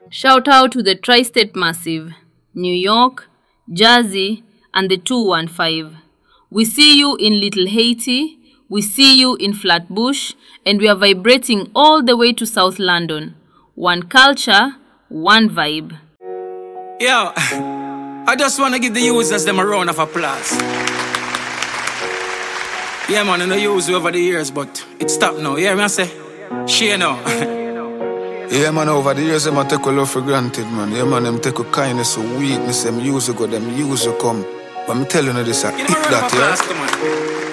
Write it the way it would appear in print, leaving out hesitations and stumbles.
Shout out to the Tri-State Massive, New York, Jersey, and the 215. We see you in Little Haiti, we see you in Flatbush, and we are vibrating all the way to South London. One culture, one vibe. Yo, I just want to give the users them a round of applause. Yeah, man, I know you use it over the years, but it stopped now. You hear me I say? She now. Yeah, man, over the years, them a take a love for granted, man. Yeah, man, them take a kindness, a weakness, them use go, them use come. But I'm telling you this, I hit that, yeah?